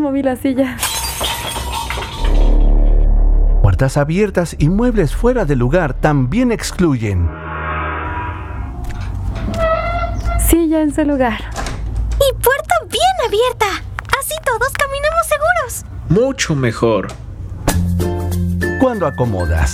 moví la silla. Puertas abiertas y muebles fuera de lugar también excluyen. Silla en su lugar. Y puerta bien abierta. Así todos caminamos seguros. Mucho mejor. Cuando acomodas